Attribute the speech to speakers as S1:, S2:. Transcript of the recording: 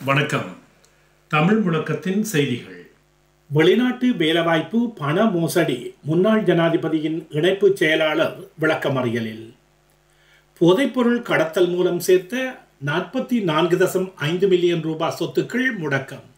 S1: வணக்கம். தமிழ் முழக்கத்தின் செய்திகள்.
S2: வெளிநாட்டு வேலைவாய்ப்பு பண மோசடி, முன்னாள் ஜனாதிபதியின் இணைப்பு செயலாளர் விளக்கமறியலில். போதைப்பொருள் கடத்தல் மூலம் சேர்த்த 44.5 மில்லியன் ரூபாய் சொத்துக்கள் முடக்கம்.